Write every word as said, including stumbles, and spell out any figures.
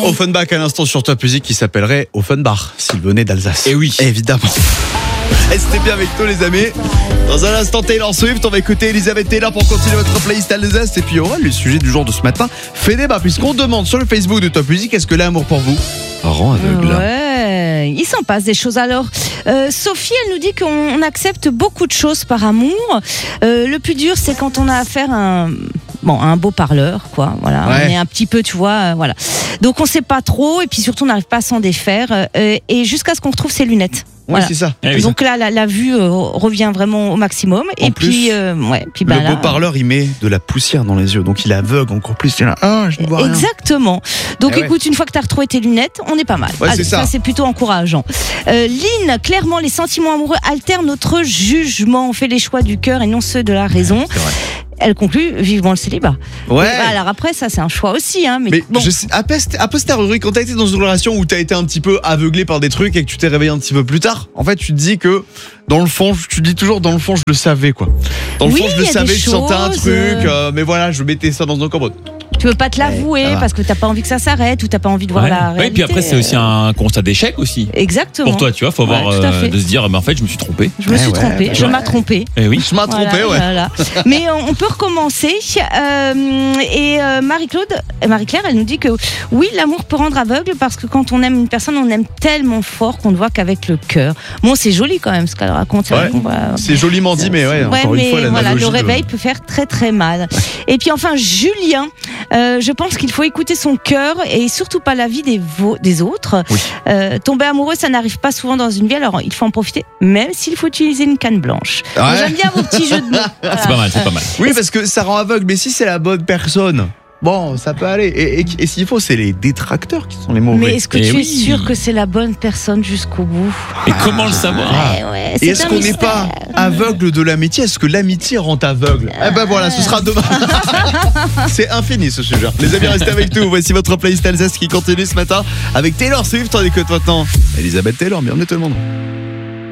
Offenbach à l'instant sur Top Music qui s'appellerait Offenbach s'il venait d'Alsace. Et oui. Évidemment. Restez bien avec nous les amis. Dans un instant Taylor Swift, on va écouter Elisabeth Taylor pour continuer votre playlist Alsace. Et puis il y aura le sujet du jour de ce matin fait débat puisqu'on demande sur le Facebook de Top Music, est-ce que l'amour pour vous rend aveugle? Ouais, il s'en passe des choses. Alors, euh, Sophie, elle nous dit qu'on accepte beaucoup de choses par amour. Euh, le plus dur, c'est quand on a affaire à un, bon, à un beau parleur, quoi. Voilà, ouais. On est un petit peu, tu vois, euh, voilà. Donc on sait pas trop, et puis surtout on n'arrive pas à s'en défaire, euh, et jusqu'à ce qu'on retrouve ses lunettes. Oui, Voilà. c'est ça. Eh oui. Donc là, la, la vue euh, revient vraiment au maximum. En et plus, puis, euh, ouais, puis bah, Le là, beau parleur, il met de la poussière dans les yeux, donc il est aveugle encore plus. Il est là, ah, je ne vois rien. Exactement. Donc Eh ouais. écoute, une fois que tu as retrouvé tes lunettes, on est pas mal. Ouais, Ah, c'est ça. c'est plutôt encourageant. Euh, Lynn, clairement, les sentiments amoureux altèrent notre jugement. On fait les choix du cœur et non ceux de la raison. C'est vrai. Elle conclut vivement le célibat. Ouais. Et alors après, ça c'est un choix aussi. Hein, mais, Mais bon. je sais, a post- a posteriori, quand t'as été dans une relation où t'as été un petit peu aveuglé par des trucs et que tu t'es réveillé un petit peu plus tard, en fait, tu te dis que dans le fond, tu dis toujours dans le fond, je le savais quoi. Dans le Oui, fond, je le il y a savais, des je sentais un choses, truc, euh, euh, mais voilà, je mettais ça dans un cambouis. Tu veux pas te l'avouer ça va. parce que t'as pas envie que ça s'arrête ou t'as pas envie de voir Ouais. la Ouais, réalité. et puis après, c'est aussi un constat d'échec aussi. Exactement. Pour toi, tu vois, faut avoir Ouais, tout à euh, fait. de se dire, mais en fait, je me suis trompé. Je me Ouais, suis ouais, trompée. bah, je ouais. m'ai trompée. Eh oui. Je m'ai trompé, Voilà, ouais. voilà. Mais on, on peut recommencer. Euh, et euh, Marie-Claude, euh, Marie-Claire, elle nous dit que oui, l'amour peut rendre aveugle parce que quand on aime une personne, on aime tellement fort qu'on ne voit qu'avec le cœur. Bon, c'est joli quand même ce qu'elle raconte. Ouais. On va- C'est joliment dit, mais ouais, Ouais, encore mais une fois, voilà, l'analogie le de- réveil peut faire très très mal. Et puis enfin, Julien, euh, je pense qu'il faut écouter son cœur et surtout pas l'avis des, vo- des autres. Oui. Euh, tomber amoureux, ça n'arrive pas souvent dans une vie, alors il faut en profiter, même s'il faut utiliser une canne blanche. Ouais. Donc, j'aime bien vos petits jeux de mots. Voilà. C'est pas mal, c'est pas mal. Oui, parce que ça rend aveugle, mais si c'est la bonne personne, bon, ça peut aller. Et, et- et s'il faut, c'est les détracteurs qui sont les mauvais. Mais est-ce que Eh tu oui. es sûr que c'est la bonne personne jusqu'au bout? Et comment le savoir? Ouais, ouais, Et c'est est-ce un qu'on n'est mystère. pas aveugle de l'amitié? Est-ce que l'amitié rend aveugle? Eh ben voilà, ce sera demain. C'est infini ce sujet. Les amis, restez avec nous. Voici votre playlist Alsace qui continue ce matin avec Taylor Swift. On écoute maintenant Elisabeth Taylor. Bienvenue tout le monde.